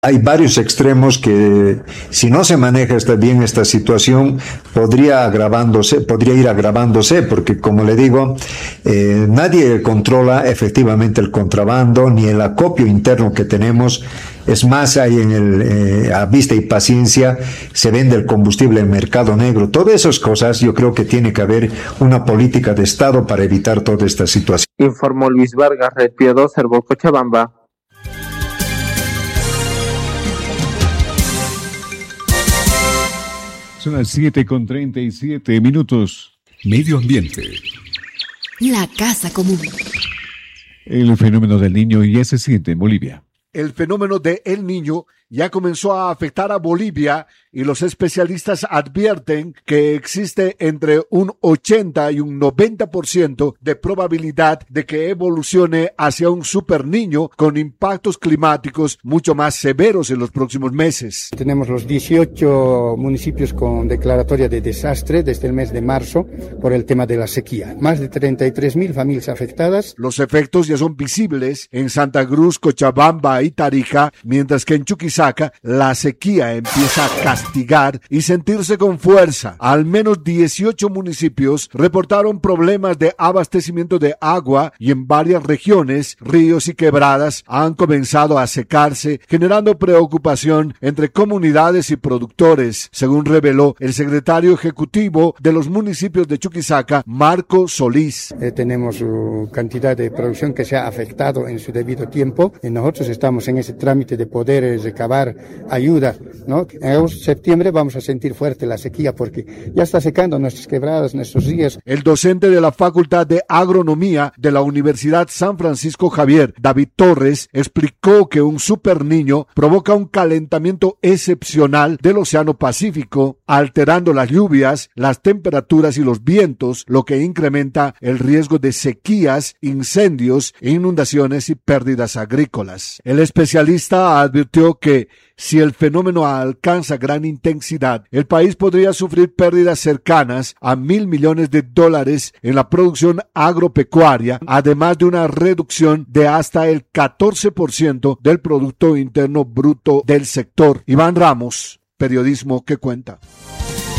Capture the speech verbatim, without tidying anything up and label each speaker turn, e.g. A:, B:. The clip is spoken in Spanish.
A: Hay varios extremos que, si no se maneja esta, bien esta situación, podría agravándose, podría ir agravándose, porque como le digo, eh, nadie controla efectivamente el contrabando ni el acopio interno que tenemos. Es más, hay en el, eh, a vista y paciencia, se vende el combustible en mercado negro. Todas esas cosas, yo creo que tiene que haber una política de Estado para evitar toda esta situación.
B: Informó Luis Vargas, Red Piadosa, Herbo, Cochabamba.
C: Son las siete con treinta y siete minutos.
D: Medio ambiente.
E: La casa común.
C: El fenómeno del Niño ya se siente en Bolivia.
F: El fenómeno de El Niño ya comenzó a afectar a Bolivia y los especialistas advierten que existe entre un ochenta y un noventa por ciento de probabilidad de que evolucione hacia un superniño con impactos climáticos mucho más severos en los próximos meses.
G: Tenemos los dieciocho municipios con declaratoria de desastre desde el mes de marzo por el tema de la sequía. Más de treinta y tres mil familias afectadas.
F: Los efectos ya son visibles en Santa Cruz, Cochabamba y Tarija, mientras que en Chuquisaca la sequía empieza a castigar y sentirse con fuerza. Al menos dieciocho municipios reportaron problemas de abastecimiento de agua y en varias regiones, ríos y quebradas han comenzado a secarse, generando preocupación entre comunidades y productores, según reveló el secretario ejecutivo de los municipios de Chuquisaca, Marco Solís.
G: Eh, tenemos uh, cantidad de producción que se ha afectado en su debido tiempo y nosotros estamos en ese trámite de poder eh, recabar ayuda, ¿no? En agosto, septiembre vamos a sentir fuerte la sequía porque ya está secando nuestras quebradas, nuestros ríos.
F: El docente de la Facultad de Agronomía de la Universidad San Francisco Javier, David Torres, explicó que un superniño provoca un calentamiento excepcional del Océano Pacífico, alterando las lluvias, las temperaturas y los vientos, lo que incrementa el riesgo de sequías, incendios, inundaciones y pérdidas agrícolas. El especialista advirtió que si el fenómeno alcanza gran intensidad, el país podría sufrir pérdidas cercanas a mil millones de dólares en la producción agropecuaria, además de una reducción de hasta el catorce por ciento del Producto Interno Bruto del sector. Iván Ramos, Periodismo que Cuenta.